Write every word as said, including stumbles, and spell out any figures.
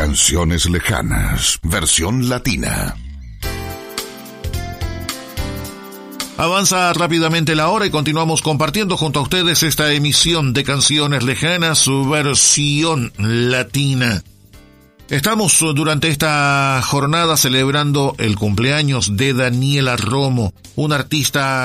Canciones lejanas, versión latina. Avanza rápidamente la hora y continuamos compartiendo junto a ustedes esta emisión de Canciones Lejanas, su versión latina. Estamos durante esta jornada celebrando el cumpleaños de Daniela Romo, una artista